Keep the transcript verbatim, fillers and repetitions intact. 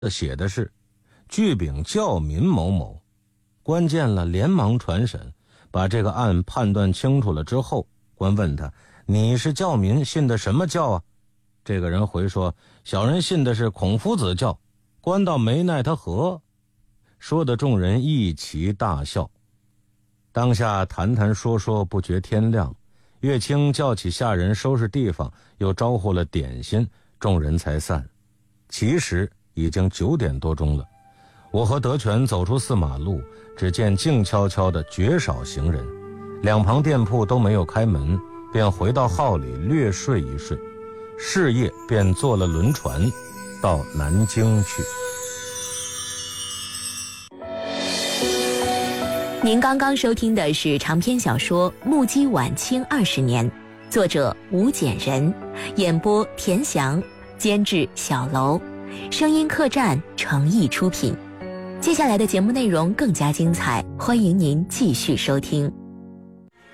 写的是据禀教民某某，官见了连忙传审，把这个案判断清楚了之后，官问他，你是教民，信的什么教啊？这个人回说，小人信的是孔夫子教。官道没奈他何，说的众人一齐大笑。当下谈谈说说不觉天亮，岳清叫起下人收拾地方，又招呼了点心，众人才散。其实已经九点多钟了，我和德全走出四马路，只见静悄悄的绝少行人，两旁店铺都没有开门，便回到号里略睡一睡，是夜便坐了轮船到南京去。 您刚刚收听的是长篇小说《目击晚清二十年》，作者吴简人，演播田翔，监制小楼，声音客栈诚意出品。接下来的节目内容更加精彩，欢迎您继续收听。